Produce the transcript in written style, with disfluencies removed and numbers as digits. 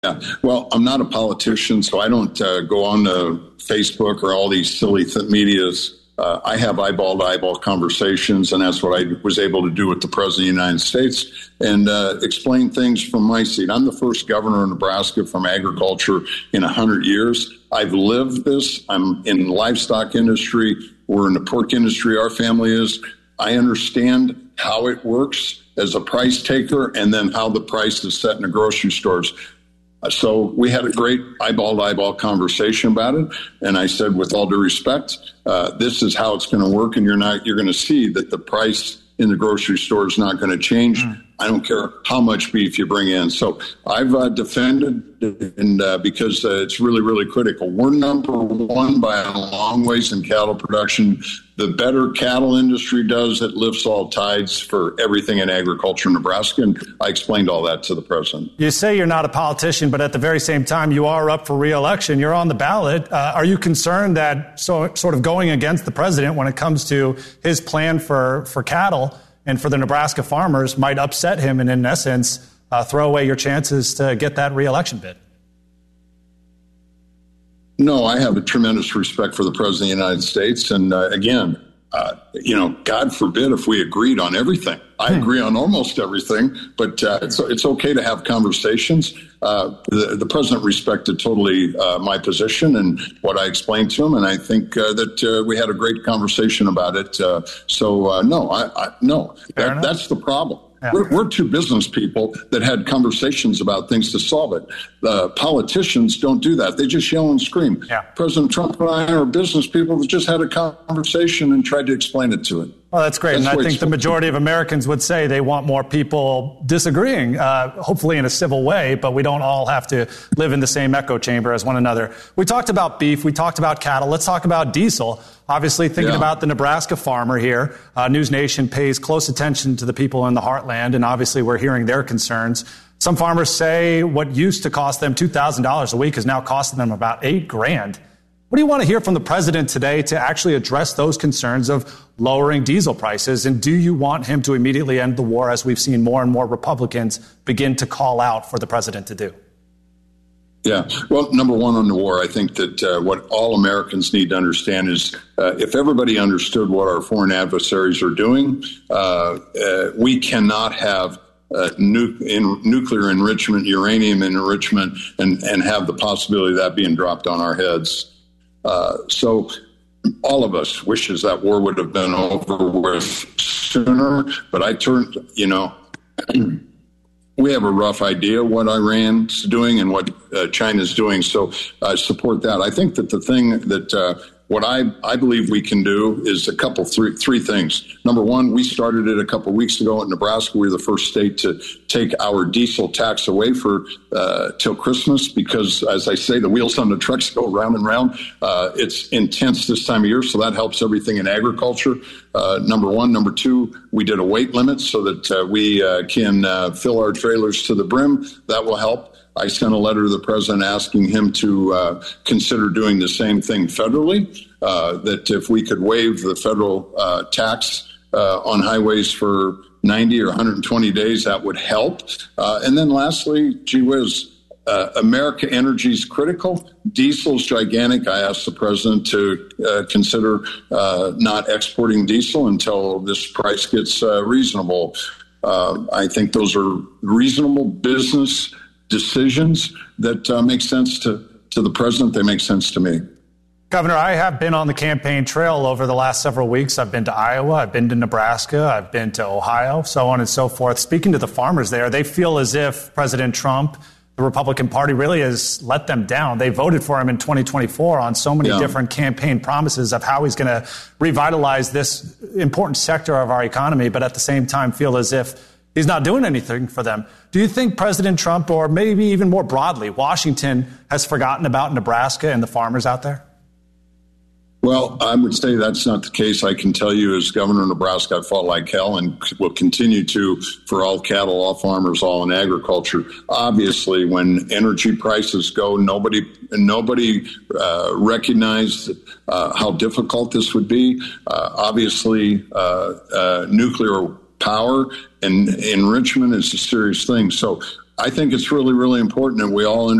Yeah. Well, I'm not a politician, so I don't go on to Facebook or all these silly medias. I have eyeball-to-eyeball conversations, and that's what I was able to do with the President of the United States and explain things from my seat. I'm the first governor of Nebraska from agriculture in 100 years. I've lived this. I'm in the livestock industry. We're in the pork industry. Our family is. I understand how it works as a price taker and then how the price is set in the grocery stores. So we had a great eyeball-to-eyeball conversation about it, and I said, with all due respect, this is how it's going to work, and you're going to see that the price in the grocery store is not going to change. I don't care how much beef you bring in. So I've defended, and because it's really, really critical. We're number one by a long ways in cattle production. The better cattle industry does, it lifts all tides for everything in agriculture in Nebraska. And I explained all that to the president. You say you're not a politician, but at the very same time, you are up for re-election. You're on the ballot. Are you concerned that sort of going against the president when it comes to his plan for cattle and for the Nebraska farmers might upset him and, in essence, throw away your chances to get that re-election bid? No, I have a tremendous respect for the President of the United States. And again, God forbid if we agreed on everything. I agree on almost everything, but it's okay to have conversations. The president respected totally my position and what I explained to him, and I think that we had a great conversation about it. No, that's the problem. Yeah. We're two business people that had conversations about things to solve it. The politicians don't do that. They just yell and scream. Yeah. President Trump and I are business people that just had a conversation and tried to explain it to it. Well, that's great. And I think the majority of Americans would say they want more people disagreeing, hopefully in a civil way, but we don't all have to live in the same echo chamber as one another. We talked about beef. We talked about cattle. Let's talk about diesel. Obviously, thinking about the Nebraska farmer here, News Nation pays close attention to the people in the heartland, and obviously we're hearing their concerns. Some farmers say what used to cost them $2,000 a week is now costing them about $8,000. What do you want to hear from the president today to actually address those concerns of lowering diesel prices? And do you want him to immediately end the war, as we've seen more and more Republicans begin to call out for the president to do? Yeah. Well, number one on the war, I think that what all Americans need to understand is if everybody understood what our foreign adversaries are doing, we cannot have nuclear enrichment, uranium enrichment, and have the possibility of that being dropped on our heads. So all of us wishes that war would have been over with sooner, but we have a rough idea what Iran's doing and what China's doing, so I support that. I think that the thing that what I believe we can do is three things. Number one, we started it a couple weeks ago in Nebraska. We were the first state to take our diesel tax away for till Christmas because, as I say, the wheels on the trucks go round and round. It's intense this time of year, so that helps everything in agriculture. Number one. Number two, we did a weight limit so that we can fill our trailers to the brim. That will help. I sent a letter to the president asking him to consider doing the same thing federally, that if we could waive the federal tax on highways for 90 or 120 days, that would help. And then lastly, gee whiz, America energy is critical. Diesel's gigantic. I asked the president to consider not exporting diesel until this price gets reasonable. I think those are reasonable business decisions that make sense to the president. They make sense to me. Governor, I have been on the campaign trail over the last several weeks. I've been to Iowa, I've been to Nebraska, I've been to Ohio, so on and so forth. Speaking to the farmers there, they feel as if President Trump, the Republican Party, really has let them down. They voted for him in 2024 on so many different campaign promises of how he's going to revitalize this important sector of our economy, but at the same time feel as if he's not doing anything for them. Do you think President Trump, or maybe even more broadly, Washington, has forgotten about Nebraska and the farmers out there? Well, I would say that's not the case. I can tell you as governor of Nebraska, I fought like hell and will continue to for all cattle, all farmers, all in agriculture. Obviously, when energy prices go, nobody recognized how difficult this would be. Obviously, nuclear power and enrichment is a serious thing. So I think it's really, really important, and we all